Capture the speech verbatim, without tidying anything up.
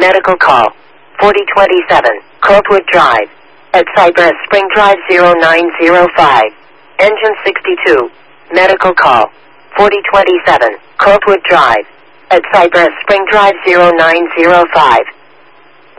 Medical call. forty twenty-seven, Coltwood Drive. At Cypress Spring Drive zero nine zero five. Engine sixty-two. Medical call. forty twenty-seven, Coltwood Drive. At Cypress Spring Drive zero nine zero five.